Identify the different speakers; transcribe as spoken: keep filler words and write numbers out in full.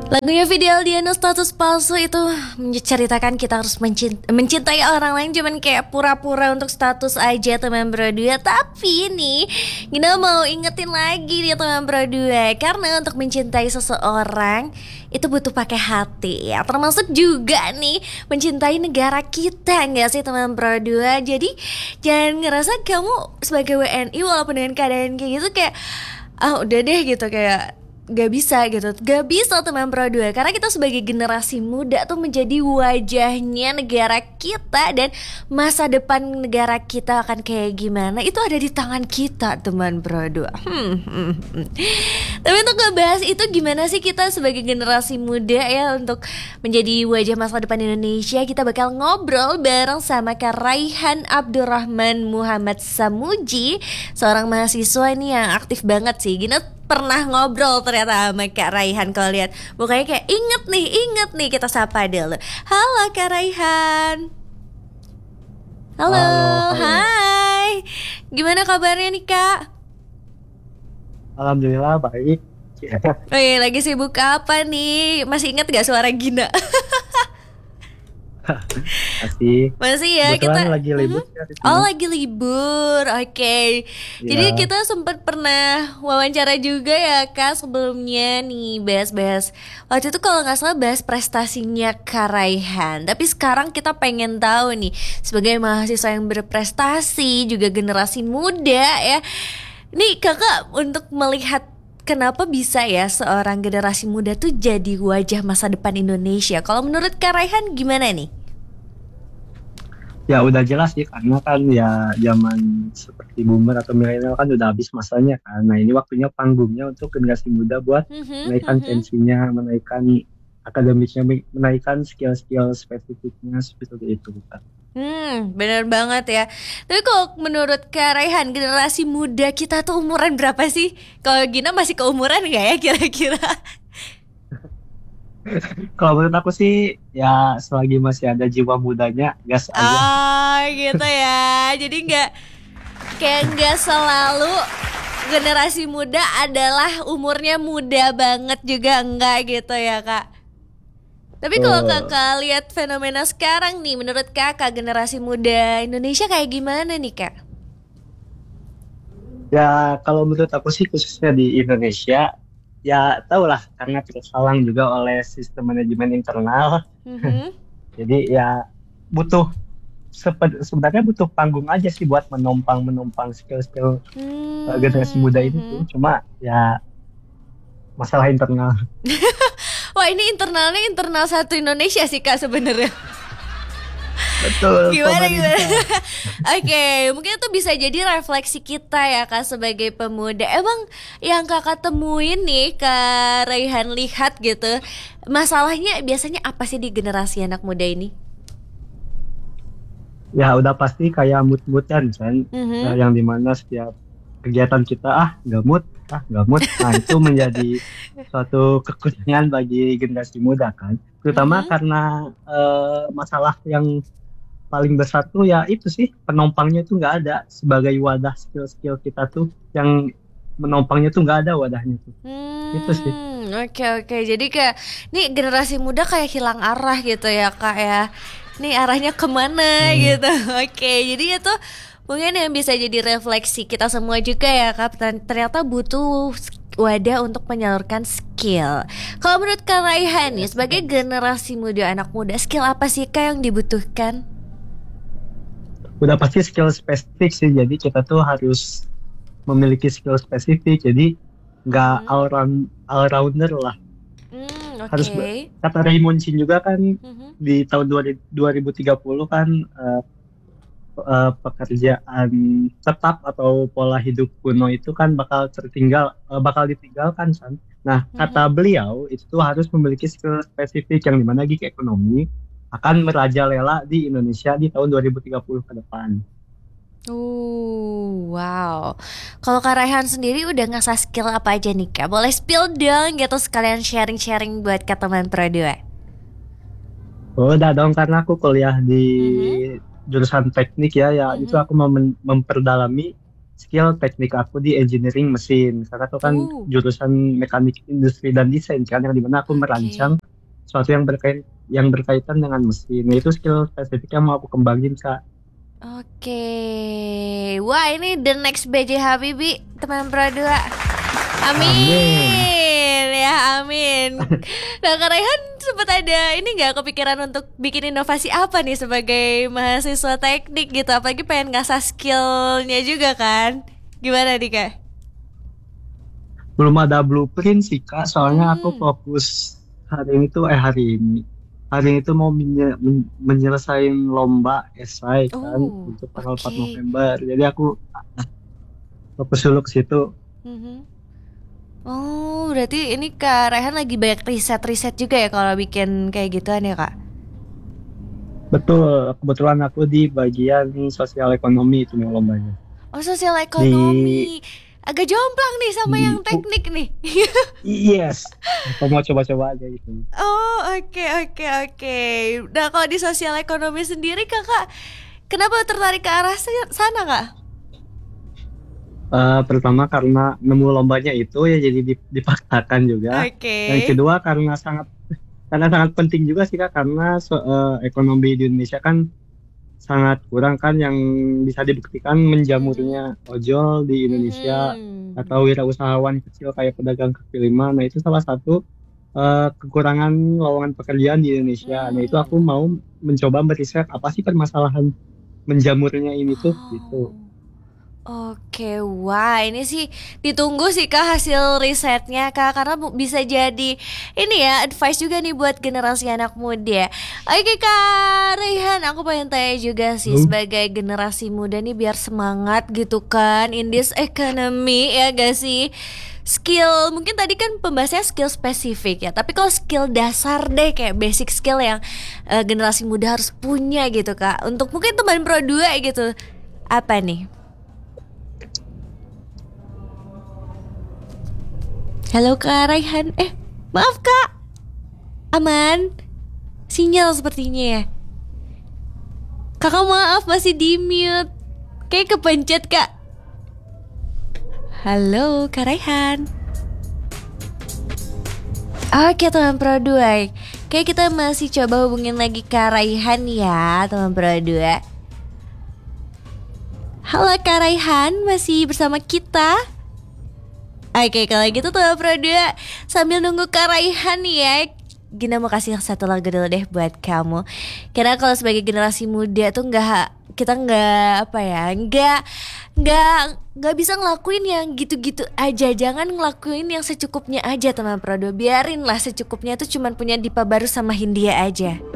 Speaker 1: Lagunya Fidel Diano Status Palsu itu menceritakan kita harus mencint- mencintai orang lain cuman kayak pura-pura untuk status aja teman berdua. Tapi nih Gina mau ingetin lagi nih teman berdua, karena untuk mencintai seseorang itu butuh pakai hati ya. Termasuk juga nih mencintai negara kita, gak sih teman berdua? Jadi jangan ngerasa kamu sebagai W N I walaupun dengan keadaan kayak gitu kayak ah udah deh gitu, kayak gak bisa gitu, gak bisa teman Pro dua. Karena kita sebagai generasi muda tuh menjadi wajahnya negara kita, dan masa depan negara kita akan kayak gimana itu ada di tangan kita teman Pro dua. hmm, hmm, hmm. Tapi untuk ngebahas itu gimana sih kita sebagai generasi muda ya untuk menjadi wajah masa depan Indonesia, kita bakal ngobrol bareng sama Kak Raihan Abdurrahman Muhammad Samuji, seorang mahasiswa ini yang aktif banget sih. Gina pernah ngobrol ternyata sama Kak Raihan. Kalau lihat mukanya kayak inget nih, inget nih. Kita sapa dulu. Halo Kak Raihan. Halo,
Speaker 2: Halo, halo.
Speaker 1: hai. Gimana kabarnya nih Kak?
Speaker 2: Alhamdulillah baik.
Speaker 1: Oh iya, lagi sibuk apa nih? Masih inget gak suara Gina?
Speaker 2: Masih.
Speaker 1: Masih ya
Speaker 2: Kebetulan
Speaker 1: kita
Speaker 2: lagi libur
Speaker 1: Mhm.
Speaker 2: ya di sini.
Speaker 1: Oh lagi libur, oke. Jadi
Speaker 2: Iya.
Speaker 1: kita sempat pernah wawancara juga ya Kak sebelumnya nih, bahas-bahas waktu itu kalau nggak salah bahas prestasinya Kak Raihan. Tapi sekarang kita pengen tahu nih, sebagai mahasiswa yang berprestasi juga generasi muda ya, nih kakak untuk melihat kenapa bisa ya seorang generasi muda tuh jadi wajah masa depan Indonesia. Kalau menurut Kak Raihan gimana nih?
Speaker 2: Ya udah jelas sih, karena kan ya zaman seperti boomer atau milenial kan udah habis masanya kan. Nah ini waktunya panggungnya untuk generasi muda buat
Speaker 1: Mhm,
Speaker 2: menaikkan
Speaker 1: mhm.
Speaker 2: tensinya, menaikkan akademiknya, menaikkan skill-skill spesifiknya seperti itu kan.
Speaker 1: Hmm, benar banget ya. Tapi kalau menurut Kak Raihan, generasi muda kita tuh umuran berapa sih? Kalau Gina masih keumuran nggak ya kira-kira?
Speaker 2: Kalau menurut aku sih ya selagi masih ada jiwa mudanya gas aja.
Speaker 1: Ah, gitu ya. Jadi nggak kayak nggak selalu generasi muda adalah umurnya muda banget juga, enggak gitu ya Kak. Tapi kalau
Speaker 2: Tuh.
Speaker 1: kakak lihat fenomena sekarang nih, menurut kakak generasi muda Indonesia kayak gimana nih Kak?
Speaker 2: Ya, kalau menurut aku sih khususnya di Indonesia, ya tau lah karena tersalang juga oleh sistem manajemen internal.
Speaker 1: Mhm.
Speaker 2: Jadi ya butuh sepe- sebenarnya butuh panggung aja sih buat menompang menompang skill-skill uh, generasi
Speaker 1: Hmm,
Speaker 2: muda ini tuh.
Speaker 1: mhm.
Speaker 2: Cuma ya masalah internal.
Speaker 1: Wah ini internalnya internal satu Indonesia sih Kak sebenarnya.
Speaker 2: Betul,
Speaker 1: Gimana gimana?
Speaker 2: pemerintah.
Speaker 1: Oke, mungkin itu bisa jadi refleksi kita ya Kak sebagai pemuda. Emang yang Kakak temuin nih Kak Raihan lihat gitu, masalahnya biasanya apa sih di generasi anak muda ini?
Speaker 2: Ya udah pasti kayak mood-moodan kan,
Speaker 1: Mhm.
Speaker 2: uh, yang dimana setiap kegiatan kita ah nggak mood, ah nggak mood. Nah itu menjadi suatu kekurangan bagi generasi muda kan, terutama
Speaker 1: Mhm.
Speaker 2: karena eh, masalah yang paling besar tuh ya itu sih penompangnya tuh nggak ada sebagai wadah skill-skill kita tuh, yang menompangnya tuh nggak ada wadahnya tuh, itu sih.
Speaker 1: Hmm, oke oke. Jadi kayak nih generasi muda kayak hilang arah gitu ya Kak ya. Nih arahnya kemana
Speaker 2: Hmm.
Speaker 1: gitu. Oke, jadi itu mungkin yang bisa jadi refleksi kita semua juga ya Kak. Ter- Ternyata butuh sk- wadah untuk menyalurkan skill. Kalau menurut Kak Raihan nih,
Speaker 2: Yes,
Speaker 1: sebagai
Speaker 2: yes.
Speaker 1: generasi muda, anak muda, skill apa sih Kak yang dibutuhkan?
Speaker 2: Udah pasti skill spesifik sih, jadi kita tuh harus memiliki skill spesifik, jadi nggak
Speaker 1: Mhm.
Speaker 2: all round all rounder lah.
Speaker 1: Hmm,
Speaker 2: Harus ber-
Speaker 1: oke.
Speaker 2: kata Raymond Chin juga kan
Speaker 1: Mhm.
Speaker 2: di tahun dua ribu tiga puluh kan, eh, eh, pekerjaan tetap atau pola hidup kuno itu kan bakal tertinggal, eh, bakal ditinggalkan kan. Nah, kata
Speaker 1: Mhm.
Speaker 2: beliau itu tuh harus memiliki skill spesifik yang dimana gig ekonomi akan merajalela di Indonesia di tahun dua ribu tiga puluh ke depan.
Speaker 1: Uh, wow. Kalau Kak Raihan sendiri udah ngasah skill apa aja nih Kak? Boleh spill dong gitu sekalian sharing-sharing buat Kak teman Pro dua.
Speaker 2: Oh, udah dong, karena aku kuliah di
Speaker 1: Mhm,
Speaker 2: jurusan teknik ya, ya itu
Speaker 1: mhm,
Speaker 2: aku mem- memperdalami skill teknik aku di engineering mesin, karena itu kan
Speaker 1: Uh,
Speaker 2: jurusan mekanik industri dan desain kan, yang dimana aku
Speaker 1: oke.
Speaker 2: merancang sesuatu yang berkait yang berkaitan dengan mesin. Nah, itu skill spesifik yang mau aku kembangin kak.
Speaker 1: Oke. Wah, ini the next B J Habibie, teman berdua.
Speaker 2: Amin.
Speaker 1: Amin. Ya, amin. Nah, Kak Raihan sempat ada ini nggak kepikiran untuk bikin inovasi apa nih sebagai mahasiswa teknik gitu? Apalagi pengen ngasah skillnya juga kan? Gimana nih, Kak?
Speaker 2: Belum ada blueprint sih kak, soalnya aku
Speaker 1: Hmm.
Speaker 2: fokus hari ini tuh eh hari ini hari ini tuh mau menye- men- menyelesaikan lomba esai kan
Speaker 1: Oh,
Speaker 2: untuk tanggal empat
Speaker 1: oke.
Speaker 2: November. Jadi aku fokus dulu ke situ.
Speaker 1: Mhm. Oh, berarti ini Kak Rehan lagi banyak riset-riset juga ya kalau bikin kayak gituan ya, Kak?
Speaker 2: Betul, kebetulan aku di bagian sosial ekonomi itu mau lombanya.
Speaker 1: Oh, sosial
Speaker 2: Di
Speaker 1: ekonomi. Agak jomplang nih sama yang
Speaker 2: di oh,
Speaker 1: teknik nih.
Speaker 2: yes. Aku mau coba-coba aja gitu.
Speaker 1: Oh, oke oke oke. Nah, kalau di sosial ekonomi sendiri Kakak kenapa tertarik ke arah sa- sana, Kak?
Speaker 2: Eh, pertama karena nemu lombanya itu ya jadi dip- dipaksakan juga.
Speaker 1: Oke.
Speaker 2: Yang kedua karena sangat karena sangat penting juga sih Kak, karena so- eh, ekonomi di Indonesia kan sangat kurang kan yang bisa dibuktikan menjamurnya
Speaker 1: Mhm.
Speaker 2: ojol di Indonesia
Speaker 1: Mhm.
Speaker 2: atau wirausahawan kecil kayak pedagang kaki lima. Nah, itu salah satu eh, kekurangan lowongan pekerjaan di Indonesia. Nah, itu aku
Speaker 1: Hmm.
Speaker 2: mau mencoba meriset apa sih permasalahan menjamurnya ini tuh gitu.
Speaker 1: Oh. Oke, wah ini sih ditunggu sih Kak hasil risetnya Kak, karena bu- bisa jadi ini ya advice juga nih buat generasi anak muda. Oke Kak Raihan, aku pengen tanya juga sih
Speaker 2: Lalu,
Speaker 1: sebagai generasi muda nih biar semangat gitu kan in this economy ya gak sih? Skill mungkin tadi kan pembahasannya skill spesifik ya, tapi kalau skill dasar deh kayak basic skill yang eh, generasi muda harus punya gitu Kak. Untuk mungkin teman pro dua gitu, apa nih? Halo Kak Raihan. Eh, maaf Kak. Aman. Sinyal sepertinya ya. Kakak maaf masih di mute. Kayak kepencet Kak. Halo Kak Raihan. Oke teman Pro dua. Kayak kita masih coba hubungin lagi Kak Raihan ya teman Pro dua. Halo Kak Raihan, masih bersama kita? Oke kalau gitu teman Pro dua, sambil nunggu Kak Raihan ya, Gina mau kasih satu lagu dulu deh buat kamu. Karena kalau sebagai generasi muda tuh nggak kita nggak apa ya nggak nggak nggak bisa ngelakuin yang gitu-gitu aja. Jangan ngelakuin yang secukupnya aja teman Pro dua. Biarin lah secukupnya tuh cuman punya Dipa Baru sama Hindia aja.